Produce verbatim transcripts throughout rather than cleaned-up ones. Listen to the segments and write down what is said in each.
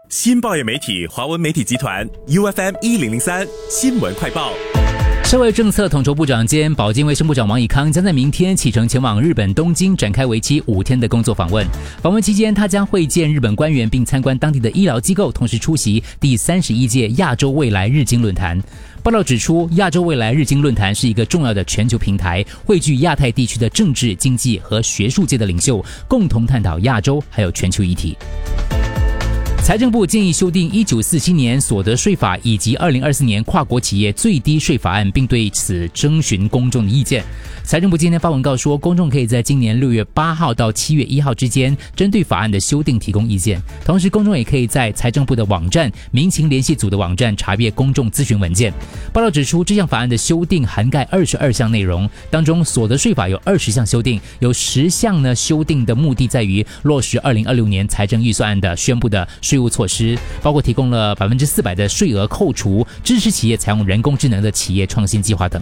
新报业媒体华文媒体集团 U F M 一零零三新闻快报。 社会政策统筹部长兼保健卫生部长王以康将在明天启程前往日本东京，展开为期五天的工作访问。访问期间，他将会见日本官员，并参观当地的医疗机构，同时出席第三十一届亚洲未来日经论坛。报道指出，亚洲未来日经论坛是一个重要的全球平台，汇聚亚太地区的政治、经济和学术界的领袖，共同探讨亚洲还有全球议题。财政部建议修订一九四七年所得税法以及二零二四年跨国企业最低税法案，并对此征询公众的意见。财政部今天发文告说，公众可以在今年六月八号到七月一号之间针对法案的修订提供意见。同时，公众也可以在财政部的网站、民情联系组的网站查阅公众咨询文件。报道指出，这项法案的修订涵盖二十二项内容，当中所得税法有二十项修订，有十项呢修订的目的在于落实二零二六年财政预算案的宣布的税务措施，包括提供了百分之四百的税额扣除，支持企业采用人工智能的企业创新计划等。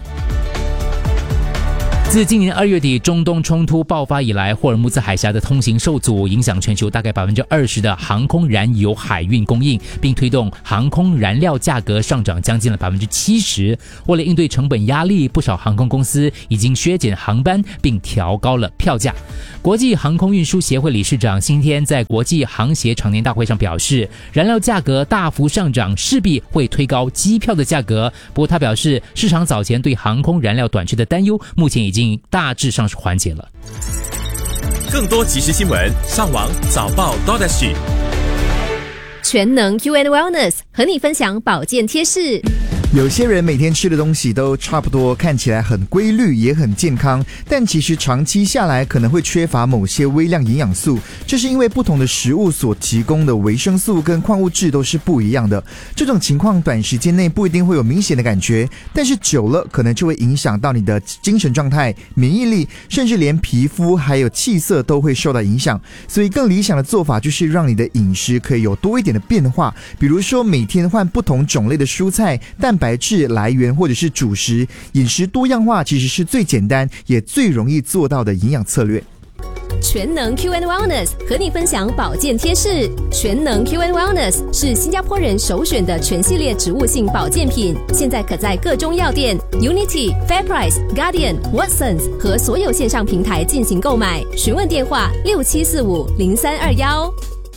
自今年二月底中东冲突爆发以来，霍尔木兹海峡的通行受阻，影响全球大概百分之二十的航空燃油海运供应，并推动航空燃料价格上涨将近了百分之七十。为了应对成本压力，不少航空公司已经削减航班，并调高了票价。国际航空运输协会理事长今天在国际航协常年大会上表示，燃料价格大幅上涨势必会推高机票的价格。不过他表示，市场早前对航空燃料短缺的担忧，目前已经大致上是缓解了。 更多即时新闻，上网早报 .sg。 全能 U and Wellness 和你分享保健贴士。 有些人每天吃的东西都差不多，看起来很规律也很健康，但其实长期下来可能会缺乏某些微量营养素，这是因为不同的食物所提供的维生素跟矿物质都是不一样的。这种情况短时间内不一定会有明显的感觉，但是久了可能就会影响到你的精神状态、免疫力，甚至连皮肤还有气色都会受到影响。所以更理想的做法就是让你的饮食可以有多一点的变化，比如说每天换不同种类的蔬菜、蛋白质来源或者是主食，饮食多样化其实是最简单也最容易做到的营养策略。 全能 Q and Wellness 和你分享保健贴士。全能 Q and Wellness 是新加坡人首选的全系列植物性保健品，现在可在各中药店、Unity、Fairprice、Guardian、Watsons 和所有线上平台进行购买。询问电话六七四五零三二幺。